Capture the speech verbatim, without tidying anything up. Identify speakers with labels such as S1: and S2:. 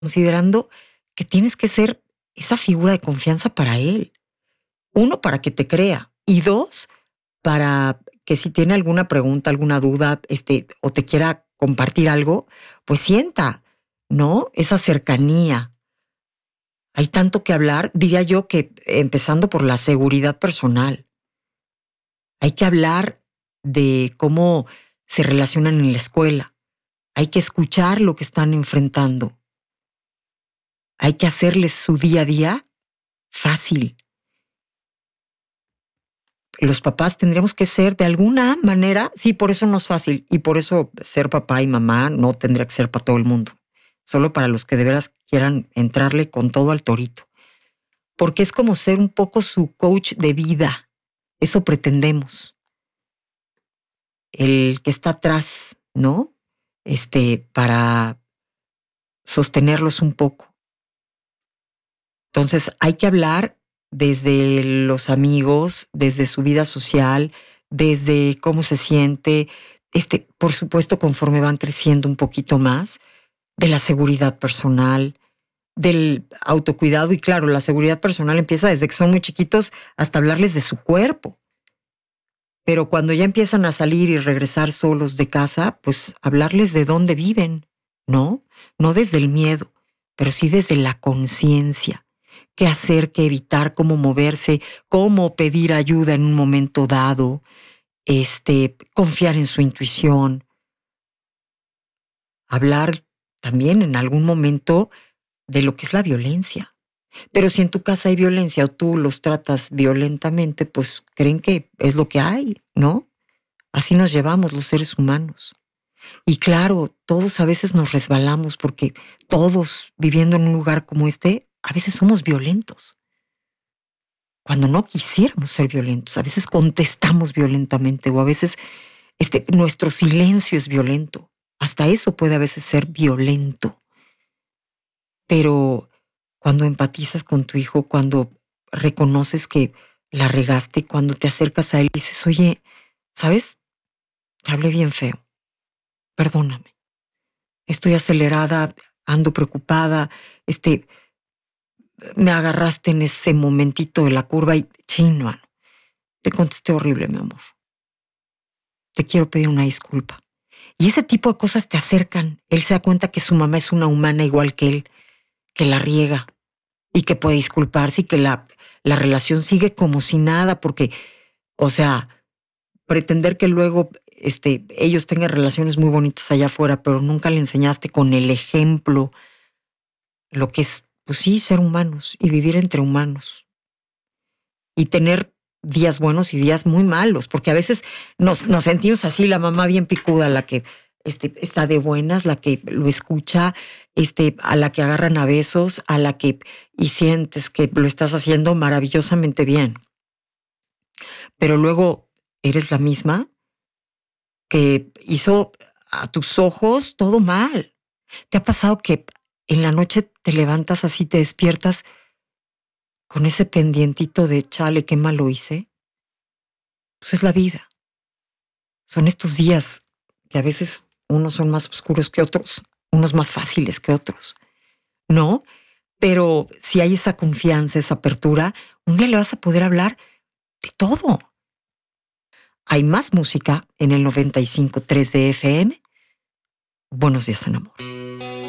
S1: considerando que tienes que ser esa figura de confianza para él. Uno, para que te crea. Y dos, para que si tiene alguna pregunta, alguna duda, este, o te quiera compartir algo, pues sienta, ¿no? Esa cercanía. Hay tanto que hablar, diría yo que empezando por la seguridad personal. Hay que hablar de cómo se relacionan en la escuela. Hay que escuchar lo que están enfrentando. Hay que hacerles su día a día fácil. Los papás tendríamos que ser de alguna manera, sí, por eso no es fácil y por eso ser papá y mamá no tendría que ser para todo el mundo, solo para los que de veras quieran entrarle con todo al torito, porque es como ser un poco su coach de vida, eso pretendemos, el que está atrás, ¿no? Este, para sostenerlos un poco. Entonces hay que hablar desde los amigos, desde su vida social, desde cómo se siente, este, por supuesto, conforme van creciendo un poquito más, de la seguridad personal, del autocuidado. Y claro, la seguridad personal empieza desde que son muy chiquitos hasta hablarles de su cuerpo. Pero cuando ya empiezan a salir y regresar solos de casa, pues hablarles de dónde viven, ¿no? No desde el miedo, pero sí desde la conciencia. Qué hacer, qué evitar, cómo moverse, cómo pedir ayuda en un momento dado, este, confiar en su intuición. Hablar también en algún momento de lo que es la violencia. Pero si en tu casa hay violencia o tú los tratas violentamente, pues creen que es lo que hay, ¿no? Así nos llevamos los seres humanos. Y claro, todos a veces nos resbalamos porque todos viviendo en un lugar como este, a veces somos violentos. Cuando no quisiéramos ser violentos, a veces contestamos violentamente o a veces este, nuestro silencio es violento. Hasta eso puede a veces ser violento. Pero cuando empatizas con tu hijo, cuando reconoces que la regaste, cuando te acercas a él y dices, oye, ¿sabes? Te hablé bien feo. Perdóname. Estoy acelerada, ando preocupada, este, me agarraste en ese momentito de la curva y chin, mano. Te contesté horrible, mi amor. Te quiero pedir una disculpa. Y ese tipo de cosas te acercan. Él se da cuenta que su mamá es una humana igual que él, que la riega y que puede disculparse y que la, la relación sigue como si nada, porque, o sea, pretender que luego este, ellos tengan relaciones muy bonitas allá afuera, pero nunca le enseñaste con el ejemplo lo que es, pues sí, ser humanos y vivir entre humanos. Y tener días buenos y días muy malos, porque a veces nos, nos sentimos así, la mamá bien picuda, la que este, está de buenas, la que lo escucha, este, a la que agarran a besos, a la que y sientes que lo estás haciendo maravillosamente bien. Pero luego eres la misma que hizo a tus ojos todo mal. ¿Te ha pasado que en la noche te levantas así, te despiertas con ese pendientito de chale, qué mal lo hice? Pues es la vida. Son estos días que a veces unos son más oscuros que otros, unos más fáciles que otros, ¿no? Pero si hay esa confianza, esa apertura, un día le vas a poder hablar de todo. Hay más música en el noventa y cinco punto tres de F M. Buenos días en amor.